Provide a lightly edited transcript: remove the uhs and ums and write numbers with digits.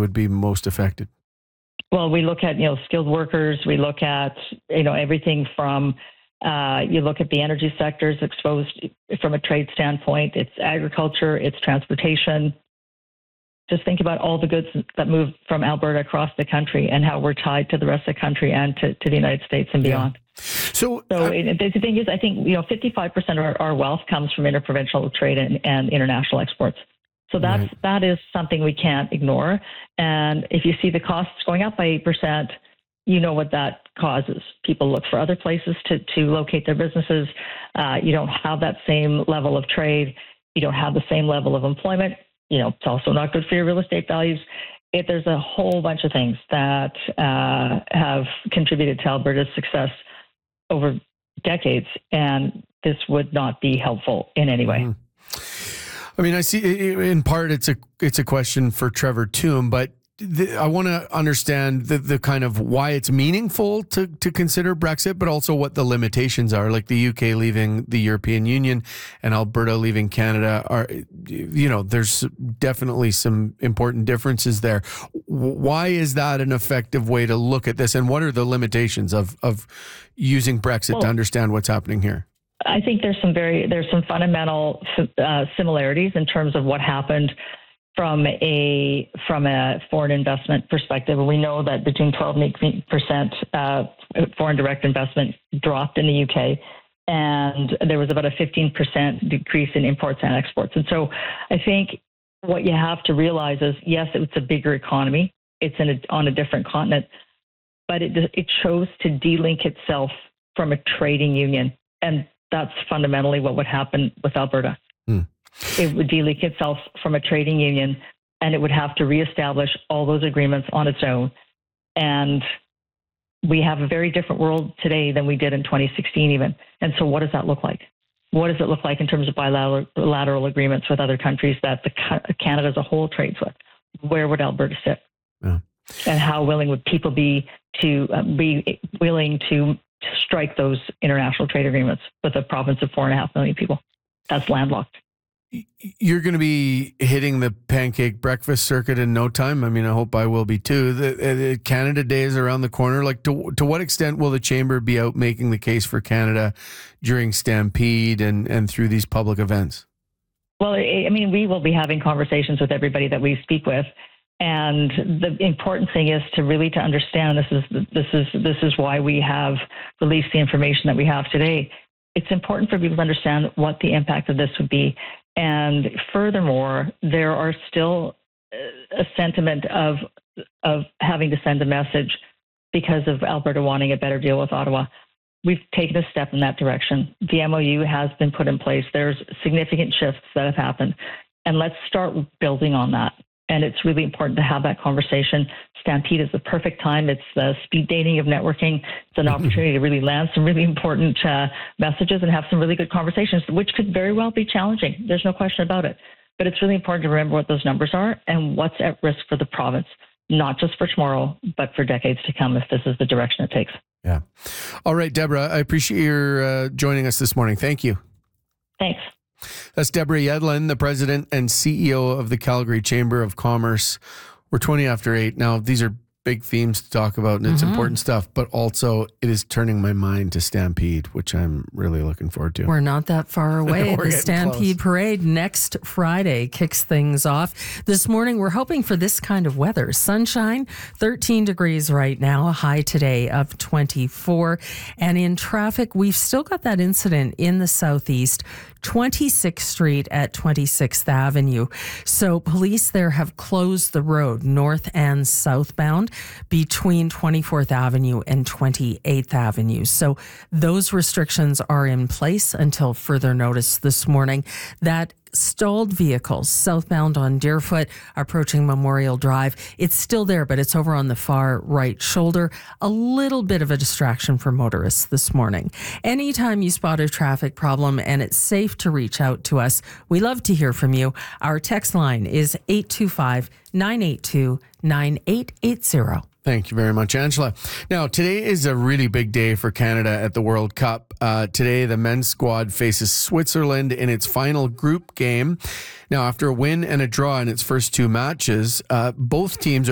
would be most affected? Well, we look at, skilled workers. We look at, everything from, you look at the energy sectors exposed from a trade standpoint. It's agriculture, it's transportation. Just think about all the goods that move from Alberta across the country and how we're tied to the rest of the country and to the United States and beyond. So the thing is, I think, 55% of our wealth comes from interprovincial trade and international exports. So that is something we can't ignore. And if you see the costs going up by 8%, you know what that causes. People look for other places to locate their businesses. You don't have that same level of trade. You don't have the same level of employment. It's also not good for your real estate values. There's a whole bunch of things that have contributed to Alberta's success over decades, and this would not be helpful in any way. I mean, I see in part it's a question for Trevor Tombe, but I want to understand the kind of why it's meaningful to consider Brexit, but also what the limitations are, like the UK leaving the European Union and Alberta leaving Canada are, there's definitely some important differences there. Why is that an effective way to look at this? And what are the limitations of using Brexit to understand what's happening here? I think there's some fundamental similarities in terms of what happened from a foreign investment perspective. We know that between 12 and 18% foreign direct investment dropped in the UK, and there was about a 15% decrease in imports and exports. And so I think what you have to realize is, yes, it's a bigger economy. It's on a different continent, but it chose to delink itself from a trading union. And that's fundamentally what would happen with Alberta. It would delink itself from a trading union, and it would have to reestablish all those agreements on its own. And we have a very different world today than we did in 2016 even. And so what does that look like? What does it look like in terms of bilateral agreements with other countries that Canada as a whole trades with? Where would Alberta sit? Yeah. And how willing would people be willing to strike those international trade agreements with a province of 4.5 million people that's landlocked? You're going to be hitting the pancake breakfast circuit in no time. I mean, I hope I will be too. The Canada Day is around the corner. Like, to what extent will the Chamber be out making the case for Canada during Stampede and through these public events? Well, I mean, we will be having conversations with everybody that we speak with. And the important thing is to understand, this is why we have released the information that we have today. It's important for people to understand what the impact of this would be. And furthermore, there are still a sentiment of having to send a message because of Alberta wanting a better deal with Ottawa. We've taken a step in that direction. The MOU has been put in place. There's significant shifts that have happened. And let's start building on that. And it's really important to have that conversation. Stampede is the perfect time. It's the speed dating of networking. It's an opportunity to really land some really important messages and have some really good conversations, which could very well be challenging. There's no question about it. But it's really important to remember what those numbers are and what's at risk for the province, not just for tomorrow, but for decades to come if this is the direction it takes. Yeah. All right, Deborah, I appreciate your joining us this morning. Thank you. Thanks. That's Deborah Yedlin, the president and CEO of the Calgary Chamber of Commerce. We're 20 after 8. Now, these are big themes to talk about, and it's important stuff, but also it is turning my mind to Stampede, which I'm really looking forward to. We're not that far away. The Stampede close. Parade next Friday kicks things off. This morning, we're hoping for this kind of weather. Sunshine, 13 degrees right now, a high today of 24. And in traffic, we've still got that incident in the southeast, 26th Street at 26th Avenue. So police there have closed the road north and southbound between 24th Avenue and 28th Avenue. So those restrictions are in place until further notice this morning. That stalled vehicles southbound on Deerfoot approaching Memorial Drive. It's still there, but it's over on the far right shoulder. A little bit of a distraction for motorists this morning. Anytime you spot a traffic problem and it's safe to reach out to us, we love to hear from you. Our text line is 825-982-9880. Thank you very much, Angela. Now, today is a really big day for Canada at the World Cup. Today, the men's squad faces Switzerland in its final group game. Now, after a win and a draw in its first two matches, both teams are